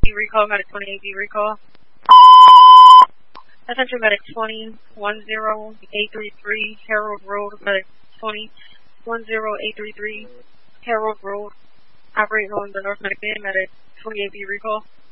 recall, medic 28B recall. Attention medic 20-10833 Harold Road, medic 20-10833 Harold Road, operating on the North Medic Bay, medic 28B recall.